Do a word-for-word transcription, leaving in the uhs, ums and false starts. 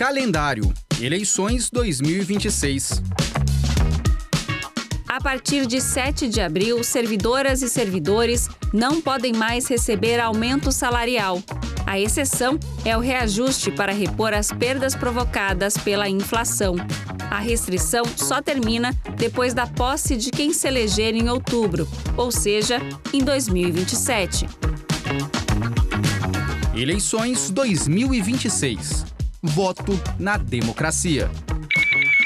Calendário. Eleições dois mil e vinte e seis. A partir de sete de abril, servidoras e servidores não podem mais receber aumento salarial. A exceção é o reajuste para repor as perdas provocadas pela inflação. A restrição só termina depois da posse de quem se eleger em outubro, ou seja, em dois mil e vinte e sete. Eleições dois mil e vinte e seis. Voto na democracia.